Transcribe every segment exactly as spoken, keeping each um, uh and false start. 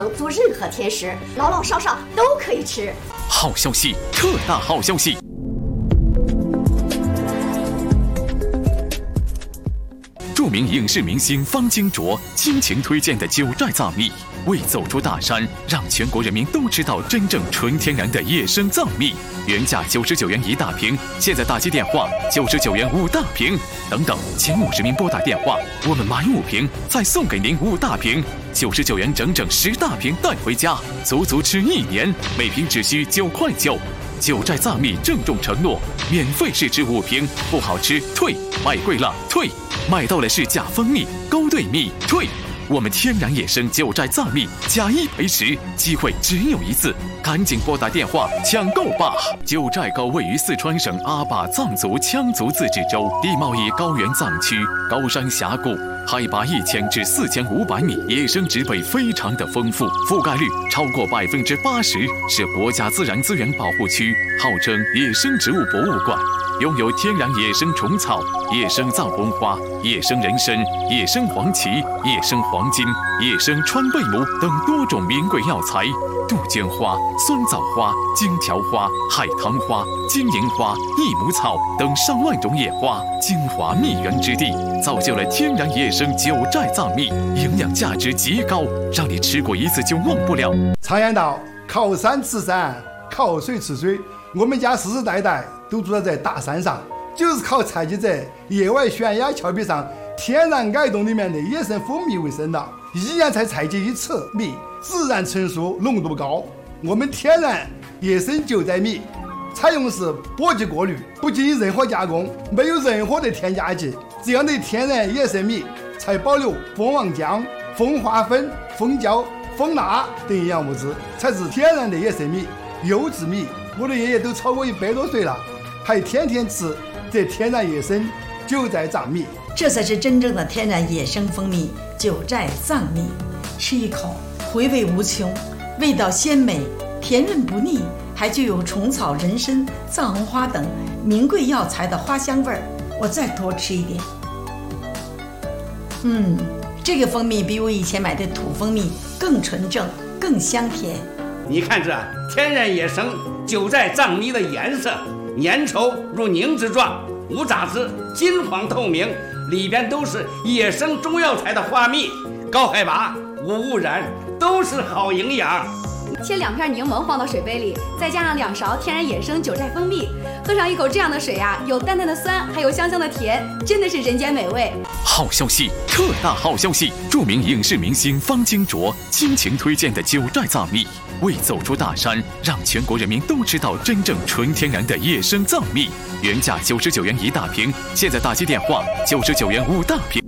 做任何甜食，老老少少都可以吃。 好消息，特大好消息！著名影视明星方金卓倾情推荐的九寨藏蜜，为走出大山，让全国人民都知道真正纯天然的野生藏蜜。原价九十九元一大瓶，现在打击电话九十九元五大瓶，等等，前五十名拨打电话，我们买五瓶再送给您五大瓶，九十九元整整十大瓶带回家，足足吃一年，每瓶只需九块九。九寨藏蜜郑重承诺，免费试吃五瓶，不好吃退，买贵了退，买到了是假蜂蜜、勾兑蜜退。我们天然野生九寨藏蜜假一赔十，机会只有一次，赶紧拨打电话抢购吧！九寨沟位于四川省阿坝藏族羌族自治州，地貌以高原藏区，高山峡谷，海拔一千至四千五百米，野生植被非常的丰富，覆盖率超过百分之八十，是国家自然资源保护区，号称野生植物博物馆。拥有天然野生虫草、野生藏红花、野生人参、野生黄芪、野生黄金、野生川贝母等多种名贵药材，杜鹃花、酸枣花、金条花、海棠花、金银花、益母草等上万种野花，精华蜜源之地，造就了天然野生九寨藏蜜，营养价值极高，让你吃过一次就忘不了。 常言道，靠山吃山，靠水吃水，我们家世世代代都住在大山上，就是靠采集在野外悬崖峭壁上天然矮洞里面的野生蜂蜜为生的，一年才采集一次蜜，自然成熟，浓度高。我们天然野生九寨蜜采用是播种过滤，不进行任何加工，没有任何的添加剂，这样的天然野生蜜才保留蜂王浆、蜂花粉、蜂胶、蜂蜡等营养物质，才是天然的野生蜜、优质蜜。我的爷爷都超过一百多岁了，还天天吃这天然野生九寨藏蜜， 这才是真正的天然野生蜂蜜。九寨藏蜜，吃一口回味无穷，味道鲜美，甜润不腻，还具有虫草、人参、藏红花等名贵药材的花香味儿。我再多吃一点。嗯，这个蜂蜜比我以前买的土蜂蜜更纯正，更香甜。 你看这天然野生九寨藏蜜的颜色，粘稠如凝脂状，无杂质，金黄透明，里边都是野生中药材的花蜜，高海拔，无污染，都是好营养。 切两片柠檬放到水杯里，再加上两勺天然野生九寨蜂蜜，喝上一口这样的水啊，有淡淡的酸，还有香香的甜，真的是人间美味。 好消息，特大好消息！著名影视明星方金卓倾情推荐的九寨藏蜜，为走出大山，让全国人民都知道真正纯天然的野生藏蜜。原价九十九元一大瓶，现在打击电话九十九元五大瓶。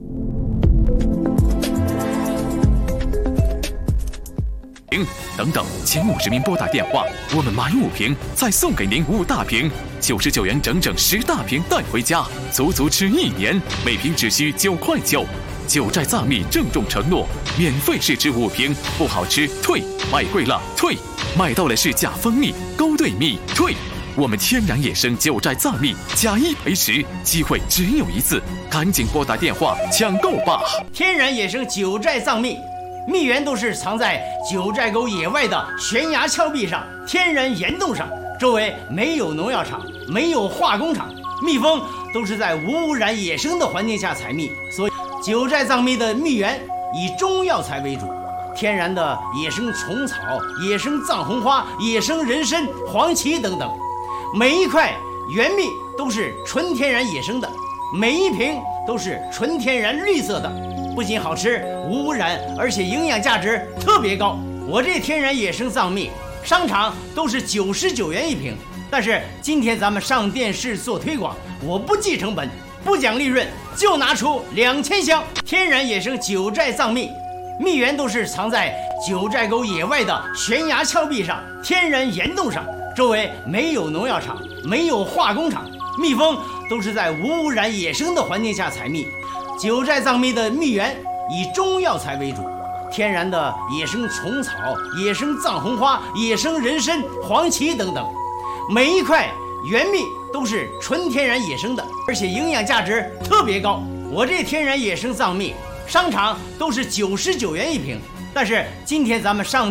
等等，前五十名拨打电话，我们买五瓶再送给您五大瓶，九十九元整整十大瓶带回家，足足吃一年，每瓶只需九块九。九寨藏蜜郑重承诺，免费试吃五瓶，不好吃退，买贵了退，买到了是假蜂蜜、勾兑蜜退。我们天然野生九寨藏蜜假一赔十，机会只有一次，赶紧拨打电话抢购吧！ 天然野生九寨藏蜜，蜜源都是藏在九寨沟野外的悬崖峭壁上、天然岩洞上，周围没有农药厂，没有化工厂，蜜蜂都是在无污染野生的环境下采蜜，所以九寨藏蜜的蜜源以中药材为主，天然的野生虫草、野生藏红花、野生人参、黄芪等等，每一块原蜜都是纯天然野生的，每一瓶都是纯天然绿色的，不仅好吃无污染，而且营养价值特别高。我这天然野生藏蜜商场都是九十九元一瓶，但是今天咱们上电视做推广，我不计成本，不讲利润，就拿出两千箱天然野生九寨藏蜜，蜜源都是藏在九寨沟野外的悬崖峭壁上、天然岩洞上，周围没有农药厂，没有化工厂，蜜蜂都是在无污染野生的环境下采蜜。九寨藏蜜的蜜源以中药材为主，天然的野生虫草、野生藏红花、野生人参、黄芪等等，每一块原蜜都是纯天然野生的，而且营养价值特别高。我这天然野生藏蜜商场都是九十九元一瓶，但是今天咱们上